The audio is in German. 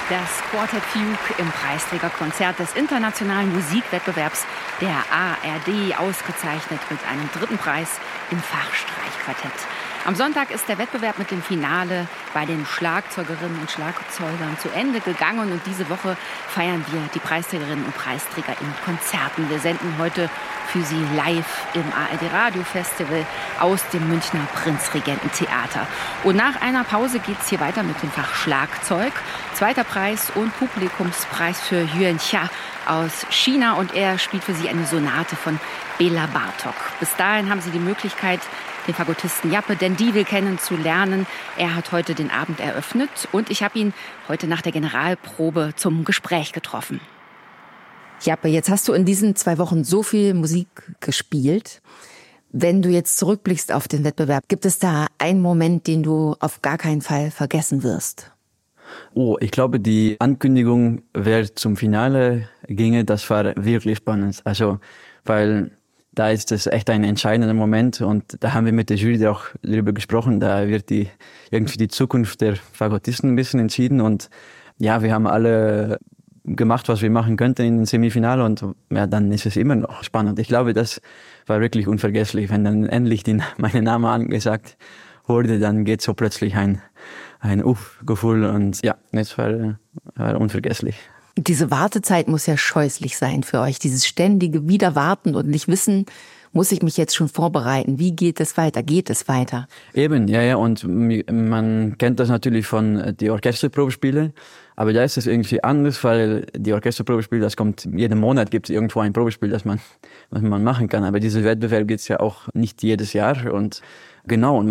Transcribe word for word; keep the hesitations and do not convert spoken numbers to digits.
Das Quartet Fugue im Preisträgerkonzert des Internationalen Musikwettbewerbs der A R D, ausgezeichnet mit einem dritten Preis im Fachstreichquartett. Am Sonntag ist der Wettbewerb mit dem Finale bei den Schlagzeugerinnen und Schlagzeugern zu Ende gegangen und diese Woche feiern wir die Preisträgerinnen und Preisträger in Konzerten. Wir senden heute für Sie live im A R D Radio Festival aus dem Münchner Prinzregententheater. Und nach einer Pause geht es hier weiter mit dem Fach Schlagzeug. Zweiter Preis und Publikumspreis für Yuan Xia aus China und er spielt für Sie eine Sonate von Bela Bartok. Bis dahin haben Sie die Möglichkeit, den Fagottisten Jappe D'Endivil kennenzulernen. Er hat heute den Abend eröffnet und ich habe ihn heute nach der Generalprobe zum Gespräch getroffen. Jappe, jetzt hast du in diesen zwei Wochen so viel Musik gespielt. Wenn du jetzt zurückblickst auf den Wettbewerb, gibt es da einen Moment, den du auf gar keinen Fall vergessen wirst? Oh, ich glaube, die Ankündigung, wer zum Finale ginge, das war wirklich spannend. Also, weil da ist es echt ein entscheidender Moment und da haben wir mit der Jury auch darüber gesprochen. Da wird die irgendwie die Zukunft der Fagottisten ein bisschen entschieden und ja, wir haben alle gemacht, was wir machen könnten in den Semifinale und ja, dann ist es immer noch spannend. Ich glaube, das war wirklich unvergesslich, wenn dann endlich die, meine Name angesagt wurde, dann geht so plötzlich ein ein Uff-Gefühl und ja, das war, war unvergesslich. Diese Wartezeit muss ja scheußlich sein für euch, dieses ständige Wiederwarten und nicht wissen, muss ich mich jetzt schon vorbereiten, wie geht es weiter, geht es weiter? Eben, ja, ja, und man kennt das natürlich von die Orchesterprobespiele, aber da ist es irgendwie anders, weil die Orchesterprobespiele, das kommt, jeden Monat gibt es irgendwo ein Probespiel, das man, was man machen kann, aber dieser Wettbewerb gibt es ja auch nicht jedes Jahr und genau, und